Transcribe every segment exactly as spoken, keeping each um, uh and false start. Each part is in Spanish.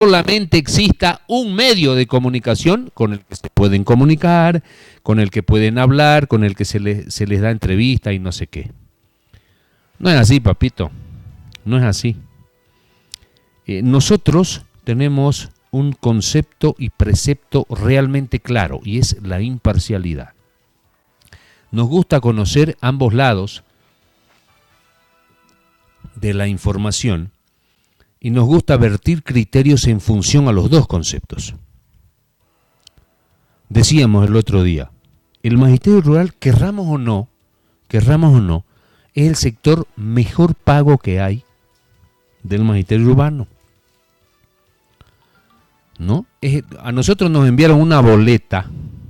solamente exista un medio de comunicación con el que se pueden comunicar, con el que pueden hablar, con el que se les, se les da entrevista y no sé qué. No es así, papito. No es así. Eh, nosotros tenemos un concepto y precepto realmente claro, y es la imparcialidad. Nos gusta conocer ambos lados de la información y nos gusta vertir criterios en función a los dos conceptos. Decíamos el otro día, el magisterio rural, querramos o no, querramos o no, es el sector mejor pago que hay del magisterio urbano. ¿No? Es, a nosotros nos enviaron una boleta,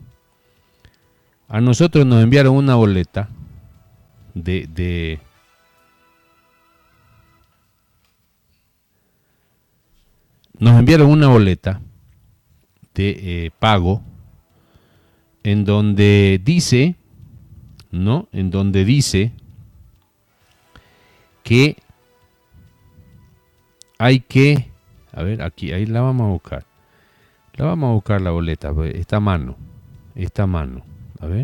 a nosotros nos enviaron una boleta de, de nos enviaron una boleta de eh, pago en donde dice, ¿no? En donde dice que hay que, a ver, aquí, ahí la vamos a buscar. La vamos a buscar la boleta, está a mano, está a mano, a ver.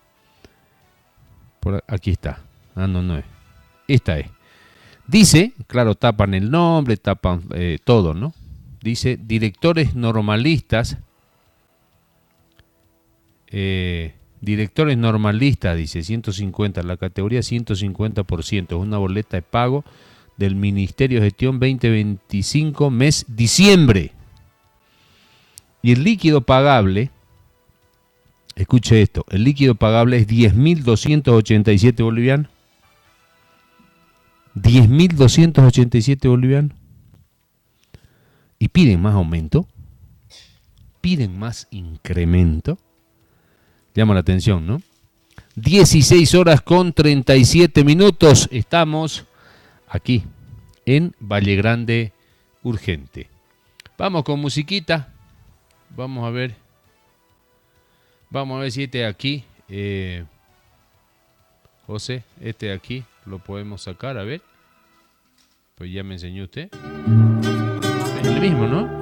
Por aquí está. Ah, no, no es. Esta es. Dice, claro, tapan el nombre, tapan eh, todo, ¿no? Dice, directores normalistas, eh, directores normalistas, dice, ciento cincuenta, la categoría ciento cincuenta por ciento, es una boleta de pago del Ministerio de Gestión veinte veinticinco, mes diciembre. Y el líquido pagable, escuche esto, el líquido pagable es diez mil doscientos ochenta y siete bolivianos. diez mil doscientos ochenta y siete bolivianos. Y piden más aumento, piden más incremento. Llama la atención, ¿no? dieciséis horas con treinta y siete minutos. Estamos aquí, en Valle Grande Urgente. Vamos con musiquita. Vamos a ver. Vamos a ver si este de aquí, eh, José, este de aquí, lo podemos sacar, a ver. Pues ya me enseñó usted. Es el mismo, ¿no?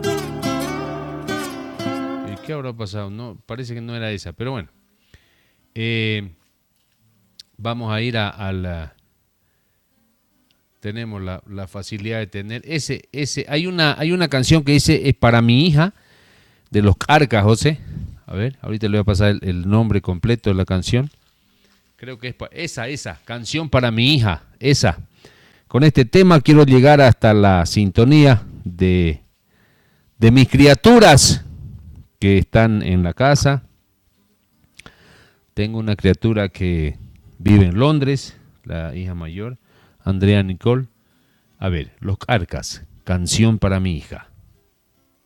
¿Y qué habrá pasado? No, parece que no era esa, pero bueno. Eh, vamos a ir a, a la... Tenemos la, la facilidad de tener... Ese, ese, hay una, hay una canción que dice, es para mi hija, de los Carcas, José. A ver, ahorita le voy a pasar el, el nombre completo de la canción. Creo que es pa, esa, esa, canción para mi hija, esa. Con este tema quiero llegar hasta la sintonía de, de mis criaturas que están en la casa. Tengo una criatura que vive en Londres, la hija mayor, Andrea Nicole. A ver, los Carcas, canción para mi hija.